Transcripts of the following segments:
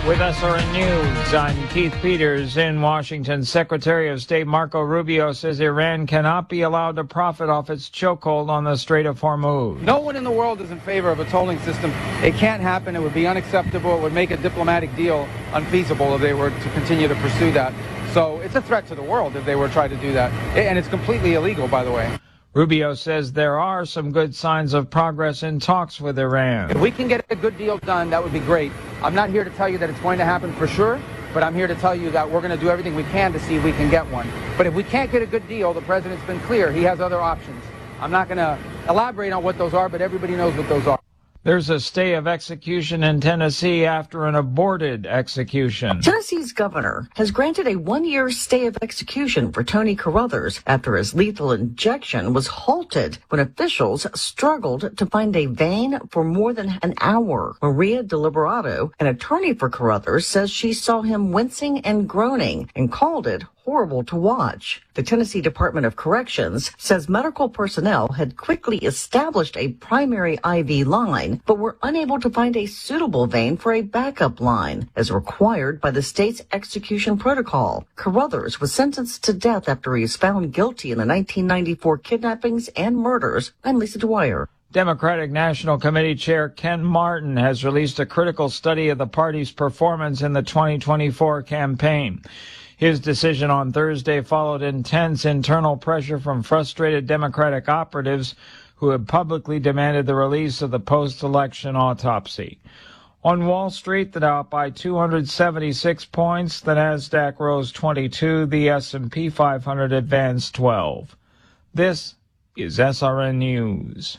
With SRN News, I'm Keith Peters in Washington. Secretary of State Marco Rubio says Iran cannot be allowed to profit off its chokehold on the Strait of Hormuz. No one in the world is in favor of a tolling system. It can't happen. It would be unacceptable. It would make a diplomatic deal unfeasible if they were to continue to pursue that. So it's a threat to the world if they were to try to do that. And it's completely illegal, by the way. Rubio says there are some good signs of progress in talks with Iran. If we can get a good deal done, that would be great. I'm not here to tell you that it's going to happen for sure, but I'm here to tell you that we're going to do everything we can to see if we can get one. But if we can't get a good deal, the president's been clear. He has other options. I'm not going to elaborate on what those are, but everybody knows what those are. There's a stay of execution in Tennessee after an aborted execution. Tennessee's governor has granted a 1-year stay of execution for Tony Carruthers after his lethal injection was halted when officials struggled to find a vein for more than an hour. Maria Deliberato, an attorney for Carruthers, says she saw him wincing and groaning and called it horrible to watch. The Tennessee Department of Corrections says medical personnel had quickly established a primary IV line, but were unable to find a suitable vein for a backup line, as required by the state's execution protocol. Carruthers was sentenced to death after he was found guilty in the 1994 kidnappings and murders. I'm Lisa Dwyer. Democratic National Committee Chair Ken Martin has released a critical study of the party's performance in the 2024 campaign. His decision on Thursday followed intense internal pressure from frustrated Democratic operatives who have publicly demanded the release of the post-election autopsy. On Wall Street, the Dow up by 276 points, the Nasdaq rose 22, the S&P 500 advanced 12. This is SRN News.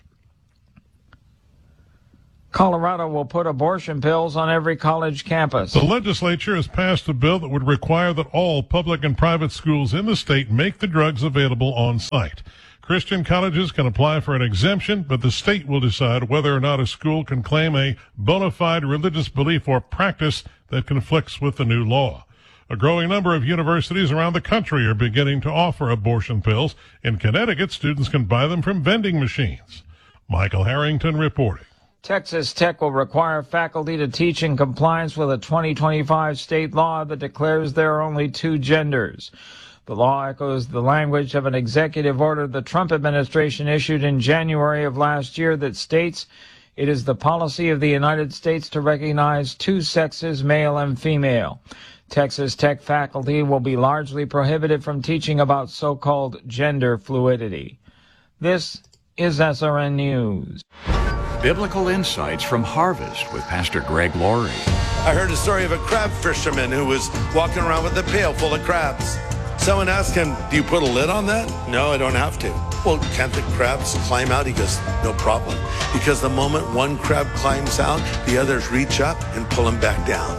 Colorado will put abortion pills on every college campus. The legislature has passed a bill that would require that all public and private schools in the state make the drugs available on site. Christian colleges can apply for an exemption, but the state will decide whether or not a school can claim a bona fide religious belief or practice that conflicts with the new law. A growing number of universities around the country are beginning to offer abortion pills. In Connecticut, students can buy them from vending machines. Michael Harrington reporting. Texas Tech will require faculty to teach in compliance with a 2025 state law that declares there are only two genders. The law echoes the language of an executive order the Trump administration issued in January of last year that states it is the policy of the United States to recognize two sexes, male and female. Texas Tech faculty will be largely prohibited from teaching about so-called gender fluidity. This is SRN News. Biblical insights from Harvest with Pastor Greg Laurie. I heard a story of a crab fisherman who was walking around with a pail full of crabs. Someone asked him, "Do you put a lid on that?" "No, I don't have to." "Well, can't the crabs climb out?" He goes, "No problem. Because the moment one crab climbs out, the others reach up and pull him back down."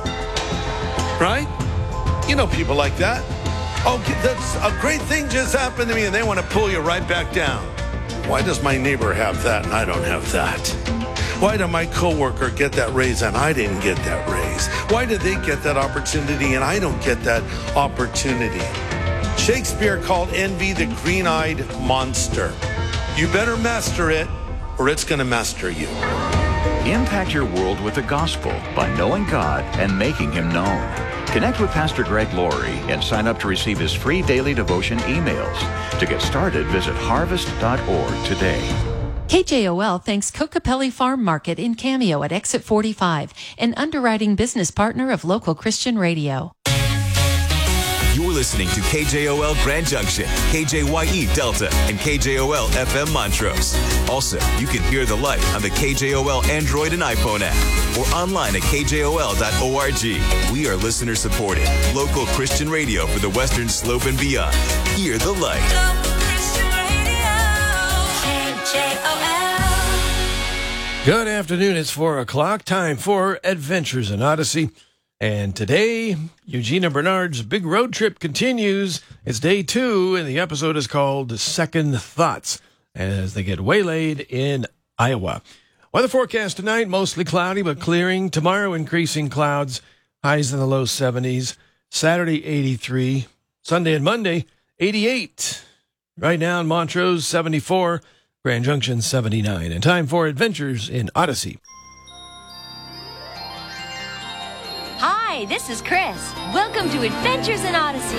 Right? You know people like that. "Oh, that's a great thing just happened to me," and they want to pull you right back down. Why does my neighbor have that and I don't have that? Why did my coworker get that raise and I didn't get that raise? Why did they get that opportunity and I don't get that opportunity? Shakespeare called envy the green-eyed monster. You better master it or it's going to master you. Impact your world with the gospel by knowing God and making Him known. Connect with Pastor Greg Laurie and sign up to receive his free daily devotion emails. To get started, visit harvest.org today. KJOL thanks Kokopelli Farm Market in Cameo at Exit 45, an underwriting business partner of local Christian radio. You're listening to KJOL Grand Junction, KJYE Delta, and KJOL FM Montrose. Also, you can hear the light on the KJOL Android and iPhone app or online at kjol.org. We are listener supported, local Christian radio for the Western Slope and beyond. Hear the light. Local Christian radio, KJOL. Good afternoon. It's 4 o'clock. Time for Adventures in Odyssey. And today, Eugenia Bernard's big road trip continues. It's day 2, and the episode is called Second Thoughts, as they get waylaid in Iowa. Weather forecast tonight, mostly cloudy but clearing. Tomorrow, increasing clouds, highs in the low 70s. Saturday, 83. Sunday and Monday, 88. Right now in Montrose, 74. Grand Junction, 79. And time for Adventures in Odyssey. Hi, this is Chris. Welcome to Adventures in Odyssey.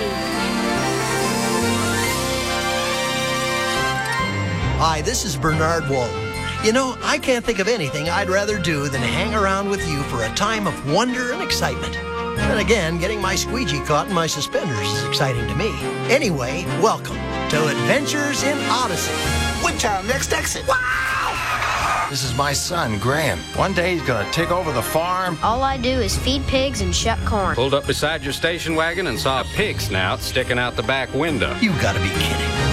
Hi, this is Bernard Walton. You know, I can't think of anything I'd rather do than hang around with you for a time of wonder and excitement. Then again, getting my squeegee caught in my suspenders is exciting to me. Anyway, welcome to Adventures in Odyssey. Woodtown, next exit. Wow! This is my son, Graham. One day he's gonna take over the farm. All I do is feed pigs and shuck corn. Pulled up beside your station wagon and saw a pig snout sticking out the back window. You gotta be kidding.